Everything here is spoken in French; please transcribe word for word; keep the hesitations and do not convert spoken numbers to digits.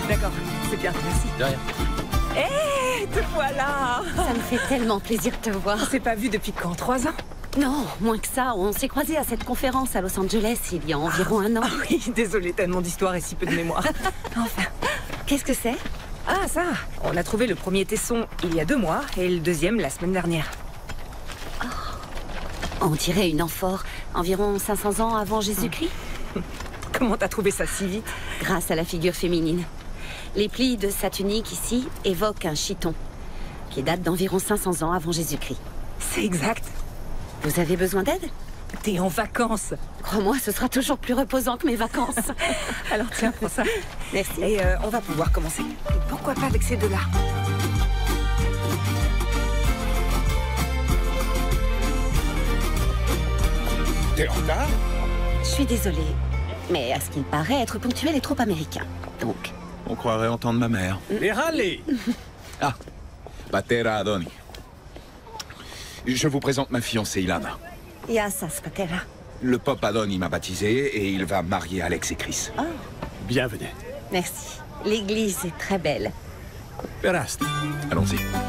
D'accord, c'est bien, merci. De rien. Hé, te voilà. Ça me fait tellement plaisir de te voir. On s'est pas vu depuis quand, trois ans? Non, moins que ça. On s'est croisés à cette conférence à Los Angeles il y a environ un an. Ah oui, désolé, tellement d'histoire et si peu de mémoire. Enfin. Qu'est-ce que c'est? Ah, ça. On a trouvé le premier tesson il y a deux mois et le deuxième la semaine dernière. Oh. On dirait une amphore. Environ cinq cents ans avant Jésus-Christ. Comment t'as trouvé ça si vite? Grâce à la figure féminine. Les plis de sa tunique ici évoquent un chiton, qui date d'environ cinq cents ans avant Jésus-Christ. C'est exact. Vous avez besoin d'aide? T'es en vacances. Crois-moi, ce sera toujours plus reposant que mes vacances. Alors tiens, prends ça. Merci. Et euh, on va pouvoir commencer. Et pourquoi pas avec ces deux-là? T'es en retard? Je suis désolée, mais à ce qu'il paraît, être ponctuel est trop américain. Donc... On croirait entendre ma mère. Les râlés. Ah, Patera Adoni. Je vous présente ma fiancée Ilana. Yassas Patera. Le pop Adoni m'a baptisé et il va marier Alex et Chris. Oh, Bienvenue. merci. L'église est très belle. Perasti. Allons-y.